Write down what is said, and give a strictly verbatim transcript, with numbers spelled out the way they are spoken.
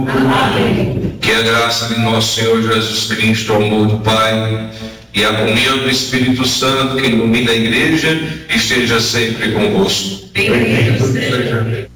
Amém. Que a graça de nosso Senhor Jesus Cristo, o amor do Pai e a comunhão do Espírito Santo que ilumina a igreja esteja sempre convosco. Bendito seja.